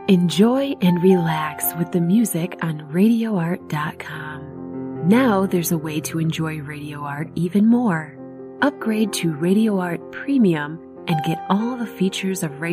Enjoy and relax with the music on RadioArt.com. Now there's a way to enjoy Radio Art even more. Upgrade to Radio Art Premium and get all the features of Radio